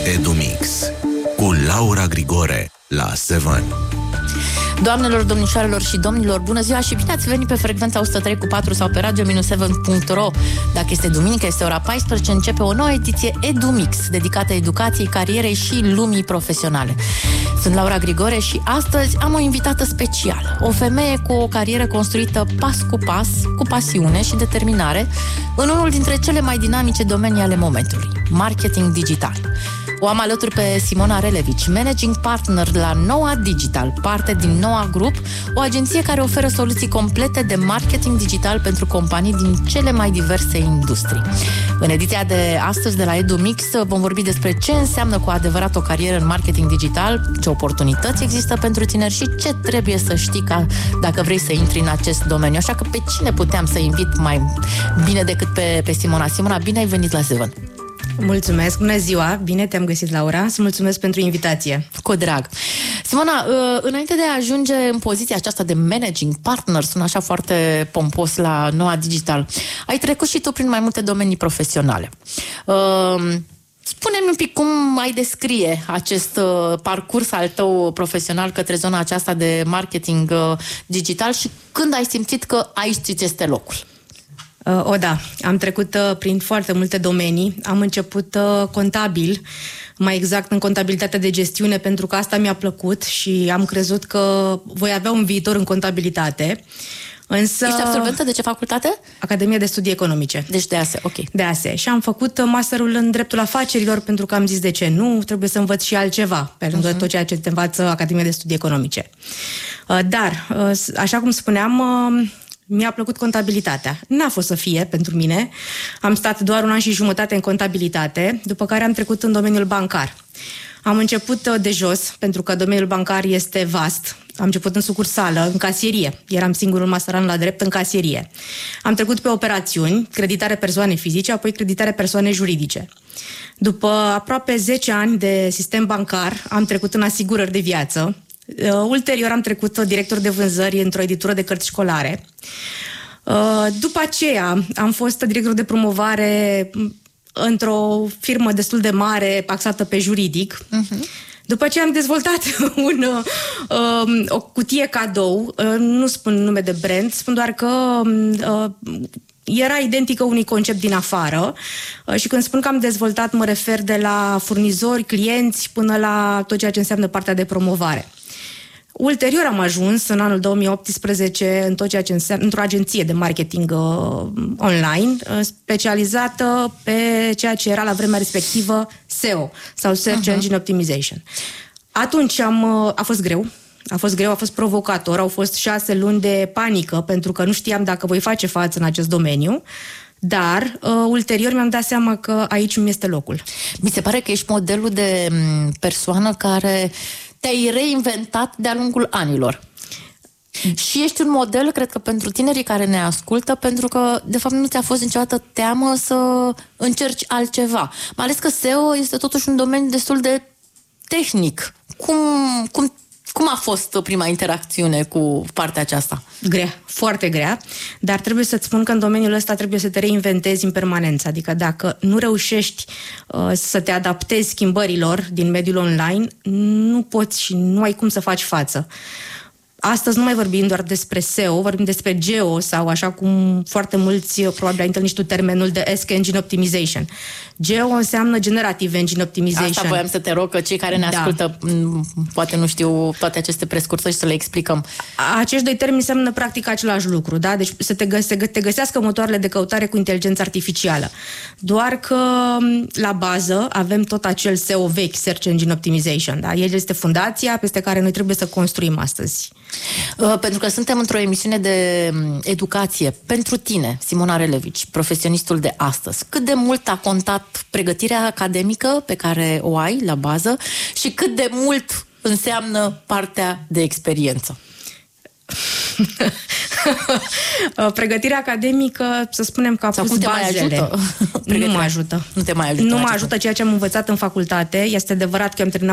EduMix cu Laura Grigore la Seven. Doamnelor, domnișoarelor și domnilor, bună ziua și bine ați venit pe frecvența 103.4 sau pe radio-7.ro. Dacă este duminică, este ora 14, începe o nouă ediție EduMix, dedicată educației, carierei și lumii profesionale. Sunt Laura Grigore și astăzi am o invitată specială, o femeie cu o carieră construită pas cu pas, cu pasiune și determinare, în unul dintre cele mai dinamice domenii ale momentului, marketing digital. O am alături pe Simona Relevici, managing partner la Noa Digital, parte din Noa Group, o agenție care oferă soluții complete de marketing digital pentru companii din cele mai diverse industrii. În ediția de astăzi de la EduMix vom vorbi despre ce înseamnă cu adevărat o carieră în marketing digital, ce oportunități există pentru tineri și ce trebuie să știi dacă vrei să intri în acest domeniu. Așa că pe cine puteam să invit mai bine decât pe Simona? Simona, bine ai venit la Seven! Mulțumesc, bună ziua, bine te-am găsit, Laura, să mulțumesc pentru invitație. Cu drag. Simona, înainte de a ajunge în poziția aceasta de managing partner, sună așa foarte pompos la Noa Digital, ai trecut și tu prin mai multe domenii profesionale. Spune-mi un pic cum ai descrie acest parcurs al tău profesional către zona aceasta de marketing digital și când ai simțit că aici ți este locul? Da, am trecut prin foarte multe domenii. Am început contabil, mai exact în contabilitatea de gestiune, pentru că asta mi-a plăcut și am crezut că voi avea un viitor în contabilitate. Însă... Ești absolventă de ce facultate? Academia de Studii Economice. Deci de ASE, ok. De ASE. Și am făcut masterul în dreptul afacerilor pentru că am zis de ce nu, trebuie să învăț și altceva, pe lângă tot ceea ce te învață Academia de Studii Economice. Dar, așa cum spuneam, mi-a plăcut contabilitatea. N-a fost să fie pentru mine. Am stat doar 1 an și jumătate în contabilitate, după care am trecut în domeniul bancar. Am început de jos, pentru că domeniul bancar este vast. Am început în sucursală, în casierie. Eram singurul masteran la drept în casierie. Am trecut pe operațiuni, creditare persoane fizice, apoi creditare persoane juridice. După aproape 10 ani de sistem bancar, am trecut în asigurări de viață. Ulterior am trecut director de vânzări într-o editură de cărți școlare. După aceea am fost director de promovare într-o firmă destul de mare axată pe juridic. După aceea am dezvoltat o cutie cadou, nu spun nume de brand, spun doar că era identică unui concept din afară și când spun că am dezvoltat mă refer de la furnizori, clienți până la tot ceea ce înseamnă partea de promovare. Ulterior am ajuns în anul 2018 în tot ceea ce înseamnă, într-o agenție de marketing online specializată pe ceea ce era la vremea respectivă SEO sau Search Engine Optimization. Atunci a fost greu. A fost provocator, au fost 6 luni de panică pentru că nu știam dacă voi face față în acest domeniu, dar ulterior mi-am dat seama că aici mi este locul. Mi se pare că ești modelul de persoană care te-ai reinventat de-a lungul anilor. Și ești un model, cred că, pentru tinerii care ne ascultă, pentru că, de fapt, nu ți-a fost niciodată teamă să încerci altceva. Mai ales că SEO este totuși un domeniu destul de tehnic. Cum a fost prima interacțiune cu partea aceasta? Grea, foarte grea, dar trebuie să-ți spun că în domeniul ăsta trebuie să te reinventezi în permanență. Adică dacă nu reușești să te adaptezi schimbărilor din mediul online, nu poți și nu ai cum să faci față. Astăzi nu mai vorbim doar despre SEO, vorbim despre GEO sau așa cum foarte mulți probabil ai întâlnit tu termenul de Ask Engine Optimization. GEO înseamnă Generative Engine Optimization. Asta voiam să te rog, că cei care ne ascultă poate nu știu toate aceste prescurtări, să le explicăm. Acești 2 termeni înseamnă practic același lucru, da? Deci să te găsească motoarele de căutare cu inteligență artificială. Doar că la bază avem tot acel SEO vechi, Search Engine Optimization, da? El este fundația peste care noi trebuie să construim astăzi. Pentru că suntem într-o emisiune de educație. Pentru tine, Simona Relevici, profesionistul de astăzi, cât de mult a contat pregătirea academică pe care o ai la bază și cât de mult înseamnă partea de experiență? Pregătirea academică, să spunem că a pus bazele. Nu mă ajută. Nu te mai ajută. Nu mă ajută ceea ce am învățat în facultate. Este adevărat că am terminat